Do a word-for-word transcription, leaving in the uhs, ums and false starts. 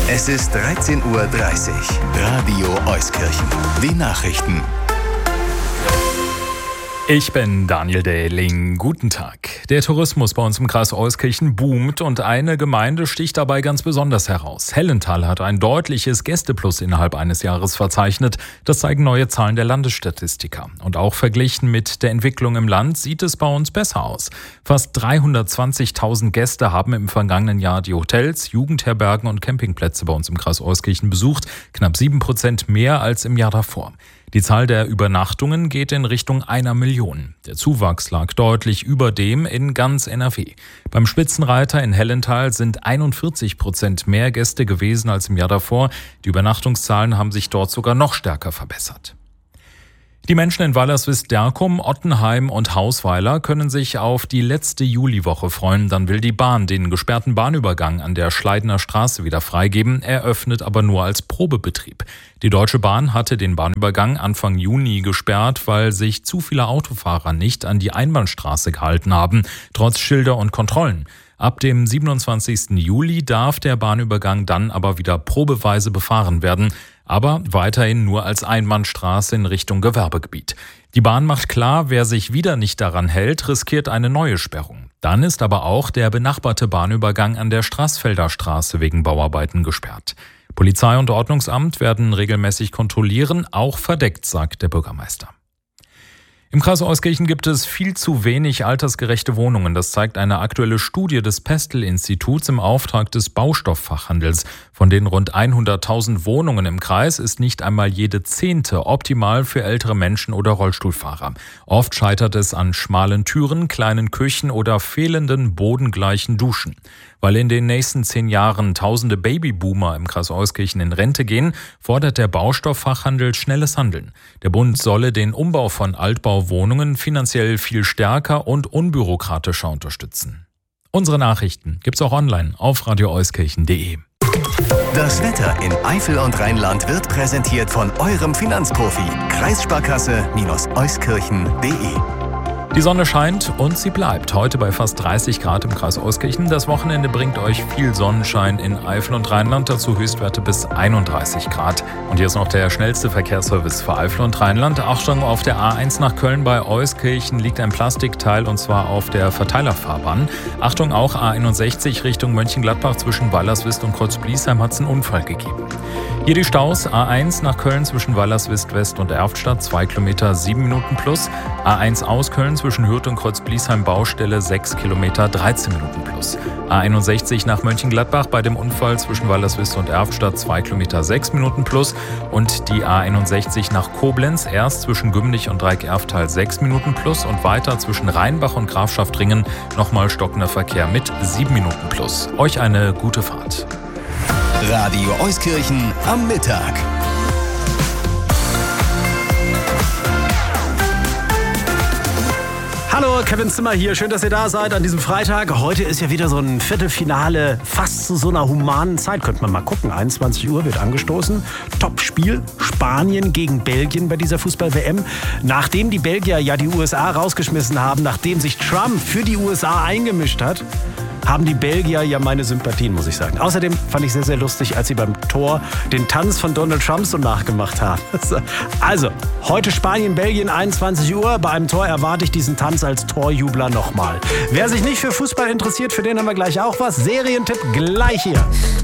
Es ist dreizehn Uhr dreißig. Radio Euskirchen. Die Nachrichten. Ich bin Daniel Dehling. Guten Tag. Der Tourismus bei uns im Kreis Euskirchen boomt und eine Gemeinde sticht dabei ganz besonders heraus. Hellenthal hat ein deutliches Gästeplus innerhalb eines Jahres verzeichnet. Das zeigen neue Zahlen der Landesstatistiker. Und auch verglichen mit der Entwicklung im Land sieht es bei uns besser aus. Fast dreihundertzwanzigtausend Gäste haben im vergangenen Jahr die Hotels, Jugendherbergen und Campingplätze bei uns im Kreis Euskirchen besucht. Knapp sieben Prozent mehr als im Jahr davor. Die Zahl der Übernachtungen geht in Richtung einer Million. Der Zuwachs lag deutlich über dem in ganz N R W. Beim Spitzenreiter in Hellenthal sind einundvierzig Prozent mehr Gäste gewesen als im Jahr davor. Die Übernachtungszahlen haben sich dort sogar noch stärker verbessert. Die Menschen in Wallerswist-Derkum, Ottenheim und Hausweiler können sich auf die letzte Juliwoche freuen. Dann will die Bahn den gesperrten Bahnübergang an der Schleidener Straße wieder freigeben, eröffnet aber nur als Probebetrieb. Die Deutsche Bahn hatte den Bahnübergang Anfang Juni gesperrt, weil sich zu viele Autofahrer nicht an die Einbahnstraße gehalten haben, trotz Schilder und Kontrollen. Ab dem siebenundzwanzigsten Juli darf der Bahnübergang dann aber wieder probeweise befahren werden, aber weiterhin nur als Einbahnstraße in Richtung Gewerbegebiet. Die Bahn macht klar, wer sich wieder nicht daran hält, riskiert eine neue Sperrung. Dann ist aber auch der benachbarte Bahnübergang an der Straßfelder Straße wegen Bauarbeiten gesperrt. Polizei und Ordnungsamt werden regelmäßig kontrollieren, auch verdeckt, sagt der Bürgermeister. Im Kreis Euskirchen gibt es viel zu wenig altersgerechte Wohnungen. Das zeigt eine aktuelle Studie des Pestel-Instituts im Auftrag des Baustofffachhandels. Von den rund hunderttausend Wohnungen im Kreis ist nicht einmal jede zehnte optimal für ältere Menschen oder Rollstuhlfahrer. Oft scheitert es an schmalen Türen, kleinen Küchen oder fehlenden bodengleichen Duschen. Weil in den nächsten zehn Jahren tausende Babyboomer im Kreis Euskirchen in Rente gehen, fordert der Baustofffachhandel schnelles Handeln. Der Bund solle den Umbau von Altbauwohnungen finanziell viel stärker und unbürokratischer unterstützen. Unsere Nachrichten gibt's auch online auf radio euskirchen punkt de. Das Wetter in Eifel und Rheinland wird präsentiert von eurem Finanzprofi. Kreissparkasse-euskirchen punkt de. Die Sonne scheint und sie bleibt. Heute bei fast dreißig Grad im Kreis Euskirchen. Das Wochenende bringt euch viel Sonnenschein in Eifel und Rheinland. Dazu Höchstwerte bis einunddreißig Grad. Und hier ist noch der schnellste Verkehrsservice für Eifel und Rheinland. Achtung, auf der A eins nach Köln bei Euskirchen liegt ein Plastikteil und zwar auf der Verteilerfahrbahn. Achtung, auch A einundsechzig Richtung Mönchengladbach zwischen Wallerswist und Kreuzbliesheim hat es einen Unfall gegeben. Hier die Staus. A eins nach Köln zwischen Wallerswist West und Erftstadt, zwei Kilometer, sieben Minuten plus. A eins aus Köln zwischen Hürth und Kreuzbliesheim Baustelle, sechs Kilometer, dreizehn Minuten plus. A einundsechzig nach Mönchengladbach bei dem Unfall zwischen Wallerswist und Erftstadt, zwei Kilometer, sechs Minuten plus. Und die A einundsechzig nach Koblenz, erst zwischen Gümnich und Dreieck-Erftal, sechs Minuten plus. Und weiter zwischen Rheinbach und Grafschaftringen nochmal stockender Verkehr mit sieben Minuten plus. Euch eine gute Fahrt. Radio Euskirchen am Mittag. Hallo, Kevin Zimmer hier. Schön, dass ihr da seid an diesem Freitag. Heute ist ja wieder so ein Viertelfinale, fast zu so einer humanen Zeit. Könnte man mal gucken. einundzwanzig Uhr wird angestoßen. Top-Spiel. Spanien gegen Belgien bei dieser Fußball-W M. Nachdem die Belgier ja die U S A rausgeschmissen haben, nachdem sich Trump für die U S A eingemischt hat, haben die Belgier ja meine Sympathien, muss ich sagen. Außerdem fand ich sehr, sehr lustig, als sie beim Tor den Tanz von Donald Trump so nachgemacht haben. Also, heute Spanien, Belgien, einundzwanzig Uhr. Bei einem Tor erwarte ich diesen Tanz als Torjubler nochmal. Wer sich nicht für Fußball interessiert, für den haben wir gleich auch was. Serientipp gleich hier.